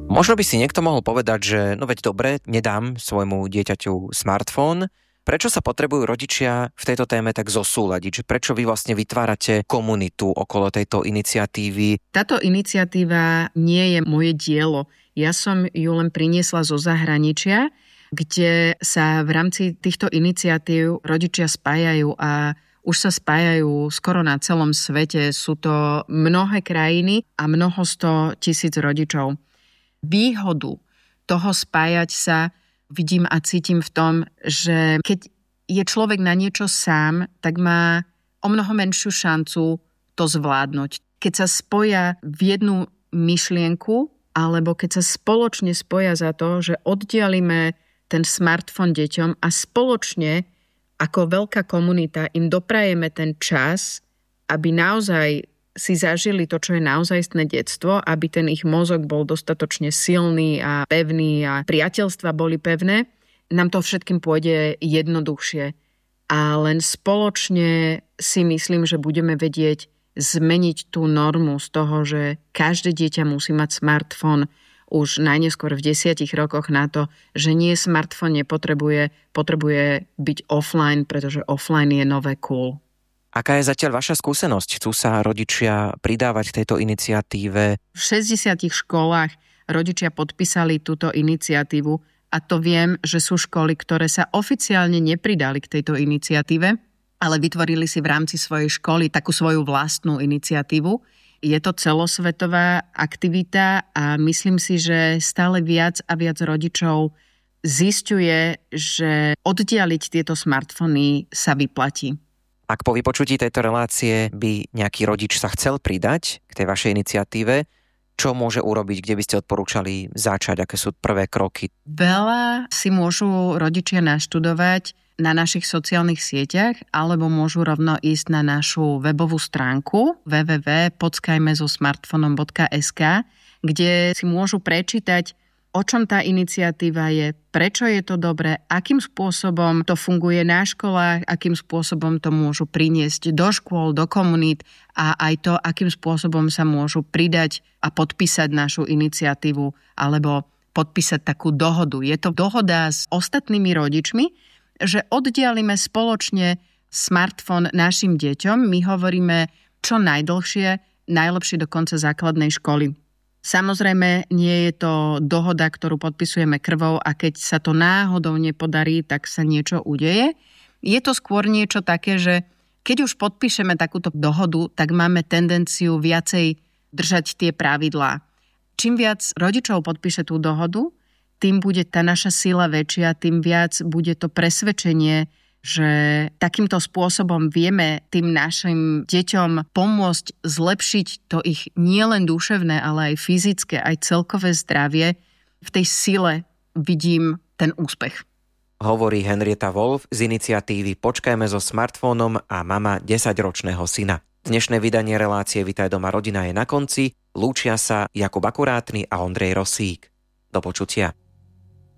Možno by si niekto mohol povedať, že no veď dobre, nedám svojmu dieťaťu smartfón. Prečo sa potrebujú rodičia v tejto téme tak zosúladiť? Že prečo vy vlastne vytvárate komunitu okolo tejto iniciatívy? Táto iniciatíva nie je moje dielo. Ja som ju len priniesla zo zahraničia, kde sa v rámci týchto iniciatív rodičia spájajú a už sa spájajú skoro na celom svete. Sú to mnohé krajiny a mnoho 100 000 rodičov. Výhodu toho spájať sa vidím a cítim v tom, že keď je človek na niečo sám, tak má o mnoho menšiu šancu to zvládnuť. Keď sa spoja v jednu myšlienku, alebo keď sa spoločne spoja za to, že oddialíme ten smartfón deťom a spoločne ako veľká komunita im doprajeme ten čas, aby naozaj si zažili to, čo je naozajstné detstvo, aby ten ich mozog bol dostatočne silný a pevný a priateľstva boli pevné, nám to všetkým pôjde jednoduchšie. A len spoločne si myslím, že budeme vedieť zmeniť tú normu z toho, že každé dieťa musí mať smartfón už najneskôr v 10 rokoch na to, že nie smartfón potrebuje byť offline, pretože offline je nové cool. Aká je zatiaľ vaša skúsenosť? Chcú sa rodičia pridávať k tejto iniciatíve? V 60 školách rodičia podpísali túto iniciatívu a to viem, že sú školy, ktoré sa oficiálne nepridali k tejto iniciatíve, ale vytvorili si v rámci svojej školy takú svoju vlastnú iniciatívu. Je to celosvetová aktivita a myslím si, že stále viac a viac rodičov zisťuje, že oddialiť tieto smartfóny sa vyplatí. Ak po vypočutí tejto relácie by nejaký rodič sa chcel pridať k tej vašej iniciatíve, čo môže urobiť, kde by ste odporúčali začať, aké sú prvé kroky? Veľa si môžu rodičia naštudovať na našich sociálnych sieťach, alebo môžu rovno ísť na našu webovú stránku www.pockajmezosmartfonom.sk, kde si môžu prečítať, o čom tá iniciatíva je, prečo je to dobré, akým spôsobom to funguje na školách, akým spôsobom to môžu priniesť do škôl, do komunít a aj to, akým spôsobom sa môžu pridať a podpísať našu iniciatívu alebo podpísať takú dohodu. Je to dohoda s ostatnými rodičmi, že oddialime spoločne smartfón našim deťom. My hovoríme čo najdlhšie, najlepšie do konca základnej školy. Samozrejme, nie je to dohoda, ktorú podpisujeme krvou a keď sa to náhodou nepodarí, tak sa niečo udeje. Je to skôr niečo také, že keď už podpíšeme takúto dohodu, tak máme tendenciu viacej držať tie pravidlá. Čím viac rodičov podpíše tú dohodu, tým bude tá naša sila väčšia, tým viac bude to presvedčenie, že takýmto spôsobom vieme tým našim deťom pomôcť zlepšiť to ich nielen duševné, ale aj fyzické, aj celkové zdravie. V tej sile vidím ten úspech. Hovorí Henrieta Wolf z iniciatívy Počkajme so smartfónom a mama 10-ročného syna. Dnešné vydanie relácie Vitaj doma rodina je na konci. Lúčia sa Jakub Akurátny a Ondrej Rosík. Do počutia.